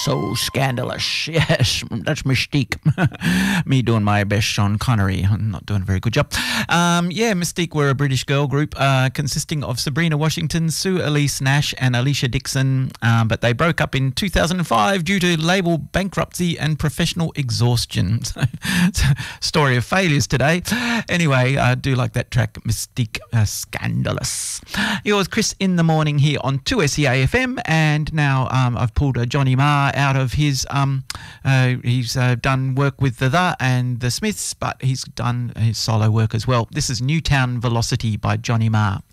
So scandalous. Yes, that's Mystique. Me doing my best Sean Connery. I'm not doing a very good job. Mystique were a British girl group consisting of Sabrina Washington, Sue Elise Nash and Alicia Dixon, but they broke up in 2005 due to label bankruptcy and professional exhaustion. So, it's a story of failures today. Anyway, I do like that track, Mystique, Scandalous. It was Chris in the morning here on 2SEA FM, and now I've pulled Johnny Marr out of his, he's done work with The and the Smiths, but he's done his solo work as well. This is Newtown Velocity by Johnny Marr.